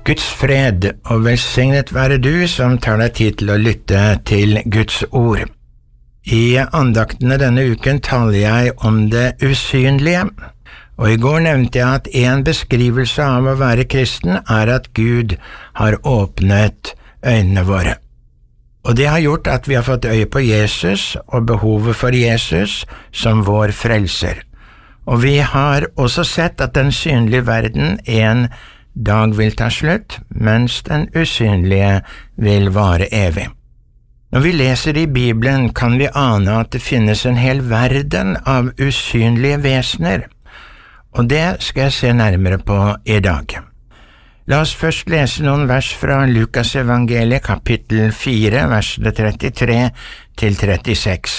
Guds fred og velsignet være du som tar deg tid til å lytte til Guds ord. I andaktene denne uken taler jeg om det usynlige, og i går nevnte jeg at en beskrivelse av å være kristen er at Gud har åpnet øynene våre. Og det har gjort at vi har fått øye på Jesus og behovet for Jesus som vår frelser. Og vi har også sett at den synlige verden en dag vil ta slutt, mens den usynlige vil vare evig. Når vi leser i Bibelen, kan vi ane at det finnes en hel verden av usynlige vesener, og det skal jeg se nærmere på i dag. La oss først lese noen vers fra Lukas evangeliet, kapittel 4, versene 33 til 36.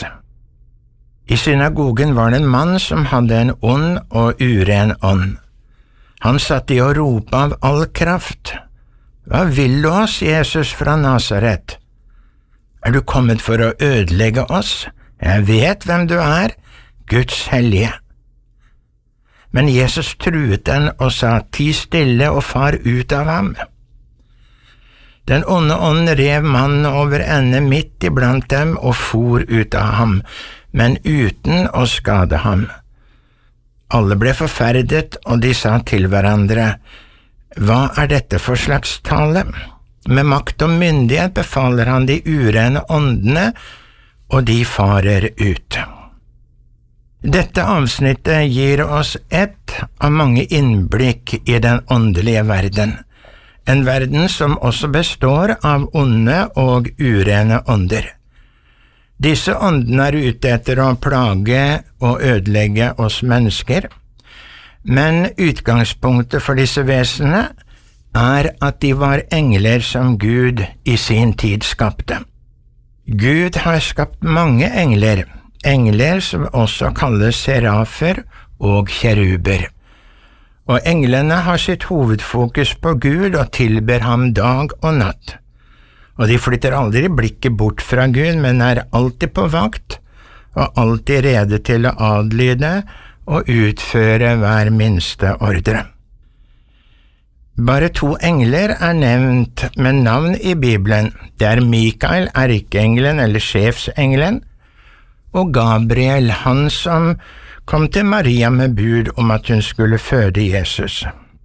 I synagogen var det en mann som hadde en ond og uren ånd. Han satt i å rope av all kraft. Hva vil du oss, Jesus fra Nazaret? Er du kommet for å ødelegge oss? Jeg vet hvem du er, Guds hellige. Men Jesus truet den og sa, ti stille og far ut av ham. Den onde ånd rev mannen over ende midt iblant dem og for ut av ham, men uten å skade ham. Alle ble forferdet, og de sa til hverandre, hva er dette for slags tale? Med makt og myndighet befaler han de urene åndene, og de farer ut. Dette avsnittet gir oss ett av mange innblikk i den åndelige verden, en verden som også består av onde og urene ånder. Disse åndene er ute etter å plage og ødelegge oss mennesker, men utgangspunktet for disse vesenene er at de var engler som Gud i sin tid skapte. Gud har skapt mange engler, engler som også kalles serafer og kjeruber. Og englene har sitt hovedfokus på Gud og tilber ham dag og natt. Og de flytter aldri blikket bort fra Gud, men er alltid på vakt, og alltid rede til å adlyde og utføre hver minste ordre. Bare 2 engler er nevnt med navn i Bibelen. Det er Mikael, erkeengelen eller sjefsengelen, og Gabriel, han som kom til Maria med bud om at hun skulle føde Jesus.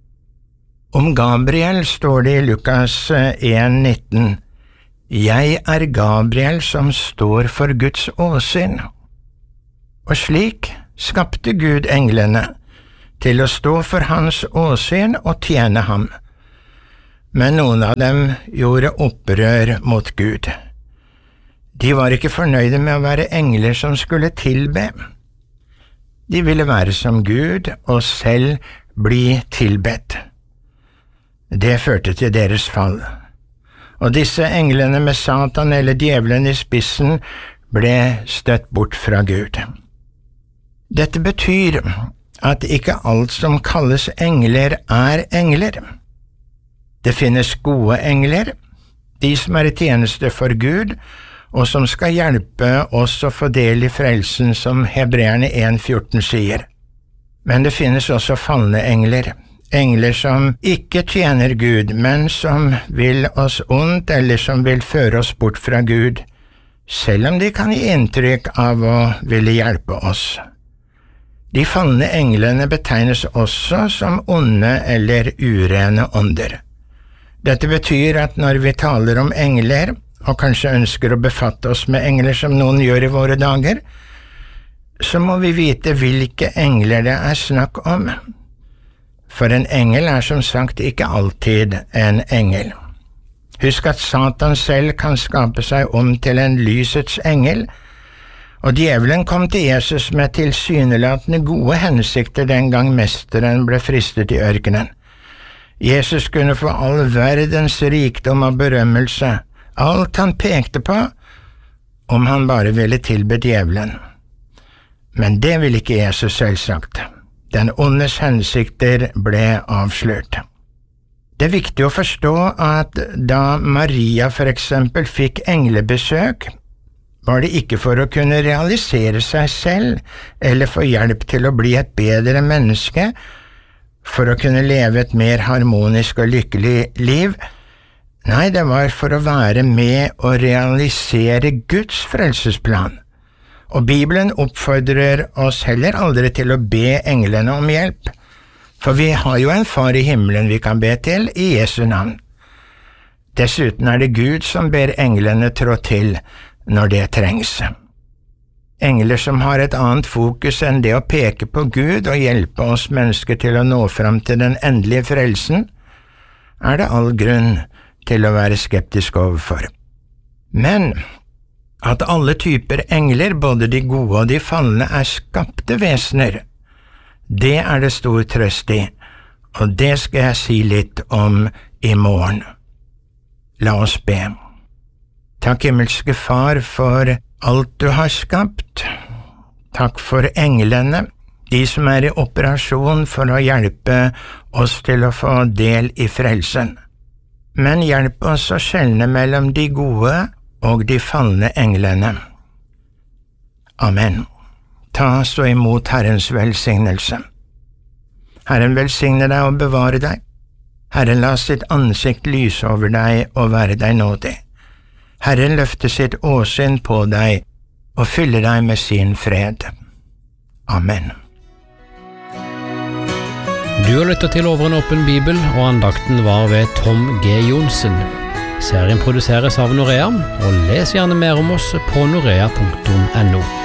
Om Gabriel står det i Lukas 1,19, jeg er Gabriel som står for Guds åsyn. Og slik skapte Gud englene til å stå for hans åsyn og tjene ham. Men noen av dem gjorde opprør mot Gud. De var ikke fornøyde med å være engler som skulle tilbe. De ville være som Gud og selv bli tilbedt. Det førte til deres fall. Og disse englene med Satan eller djevelen i spissen ble støtt bort fra Gud. Dette betyr at ikke alt som kalles engler er engler. Det finnes gode engler, de som er i tjeneste for Gud, og som skal hjelpe oss å få del i frelsen, som Hebreerne 1,14 sier. Men det finnes også falne engler. Engler som ikke tjener Gud, men som vil oss ondt, eller som vil føre oss bort fra Gud, selv om de kan gi inntrykk av å ville hjelpe oss. De falne englene betegnes også som onde eller urene ånder. Dette betyr at når vi taler om engler, og kanskje ønsker å befatte oss med engler som noen gjør i våre dager, så må vi vite hvilke engler det er snakk om. For en engel er som sagt ikke alltid en engel. Husk at Satan selv kan skape seg om til en lysets engel, og djevelen kom til Jesus med tilsynelatende gode hensikter den gang mesteren ble fristet i ørkenen. Jesus kunne få all verdens rikdom og berømmelse, alt han pekte på, om han bare ville tilbe djevelen. Men det ville ikke Jesus selvsagt. Den ondes hensikter ble avslørt. Det er viktig å forstå at da Maria for eksempel fikk englebesøk, var det ikke for å kunne realisere seg selv eller få hjelp til å bli et bedre menneske, for å kunne leve et mer harmonisk og lykkelig liv. Nei, det var for å være med å realisere Guds frelsesplan. Og Bibelen oppfordrer oss heller aldri til å be englene om hjelp, for vi har jo en far i himmelen vi kan be til i Jesu navn. Dessuten er det Gud som ber englene trå til når det trengs. Engler som har et annet fokus enn det å peke på Gud og hjelpe oss mennesker til å nå fram til den endelige frelsen, er det all grunn til å være skeptisk overfor. Men at alle typer engler, både de gode og de falne, er skapte vesener, det er det stor trøst i, og det skal jeg si litt om i morgen. La oss be. Takk, himmelske Far, for alt du har skapt. Takk for englene, de som er i operasjon for å hjelpe oss til å få del i frelsen. Men hjelp oss å skjelne mellom de gode og de falne englene. Amen. Ta så imot Herrens velsignelse. Herren velsigne deg og bevare deg. Herren la sitt ansikt lyse over deg og være deg nådig. Herren løfte sitt åsyn på deg og fylle deg med sin fred. Amen. Du har lyttet til Over en åpen bibel, og andakten var ved Tom G. Johnsen. Serien produseres av Norea, og les gjerne mer om oss på norea.no.